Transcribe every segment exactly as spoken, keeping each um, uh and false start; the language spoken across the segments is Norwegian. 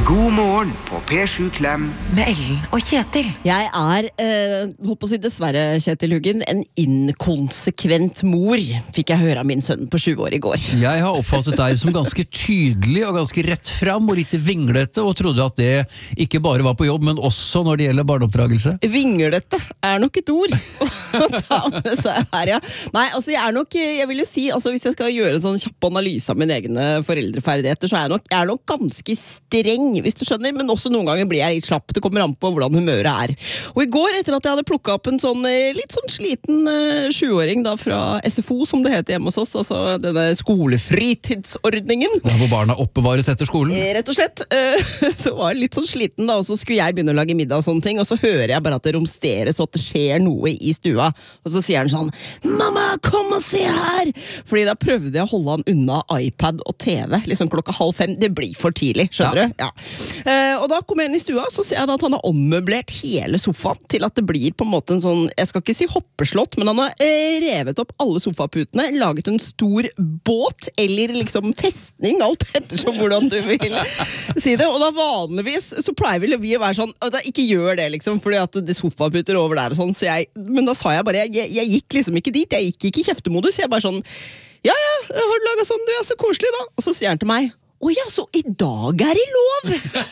God morgen på P sju Klem med Ellen og Kjetil. Jeg er, eh, håper å si dessverre, Kjetil Huggen, en inkonsekvent mor, fikk jeg høre av min sønn på sju år i går. Jeg har oppfattet deg som ganske tydelig og ganske rett fram og litt vinglete, og trodde at det ikke bare var på jobb, men også når det gjelder barneoppdragelse. Vinglete er nok et ord å ta med seg her, ja. Nei, altså jeg er nok, jeg vil jo si, altså hvis jeg skal gjøre en sånn kjapp analyse av mine egne foreldreferdigheter, så er jeg nok, jeg er nok ganske streng, hvis du skjønner, men også noen ganger blir jeg litt slapp. Det kommer an på hvordan humøret er. Og i går, etter at jeg hadde plukket opp en sånn litt sånn sliten uh, sjuåring da fra S F O, som det heter hjemme hos oss, altså denne skolefritidsordningen. Der hvor barna oppbevares etter skolen. Eh, rett og slett. Uh, så var jeg litt sånn sliten da, og så skulle jeg begynne å lage middag og sånne ting, og så hører jeg bare at det romsteres og at det skjer noe i stua. Og så sier han sånn, «Mamma, kom og se her!» Fordi da prøvde jeg å holde han unna iPad og T V, liksom klokka halv fem. Det blir for tidlig, skjønner Ja. du? Ja. Eh, og da kom jeg inn i stua, så ser jeg da at han har ommøblert hele sofaen til at det blir på en måte en sånn, jeg skal ikke si hoppeslott, men han har eh, revet opp alle sofaputene, laget en stor båt, eller liksom festning, alt ettersom hvordan du vil si det. Og da vanligvis så pleier vi å være sånn, da ikke gjør det liksom, fordi at det sofaputer over der og sånn, så jeg, men da sa jeg bare, jeg, jeg, jeg gikk liksom ikke dit, jeg gikk ikke i kjeftemodus, jeg bare sånn, ja ja, har du laget sånn, du er så koselig da. Og så sier han til meg, «Å ja, så i dag er det lov!»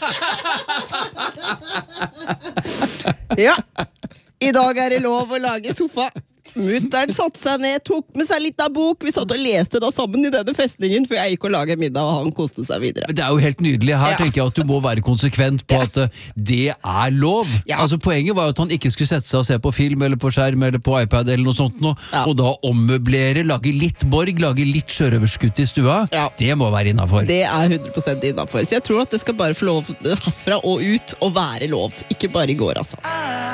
Ja, i dag er det lov å lage sofa. Mutteren satte seg ned, tok med seg litt av bok. Vi satt og leste da sammen i denne festningen, for jeg gikk og laget middag, og han koste seg videre. Det er jo helt nydelig. Her Ja. tenker jeg at du må være konsekvent på Ja. at uh, det er lov. Ja. Altså Poenget var jo at han ikke skulle sette seg og se på film eller på skjerm eller på iPad eller noe sånt nå, Ja. og da ommøblere, lage litt borg, lage litt sjørøverskutt i stua. Ja. Det må være innenfor. Det er hundre prosent innenfor. Så jeg tror at det skal bare få lov herfra og ut å være lov. Ikke bare i går, altså.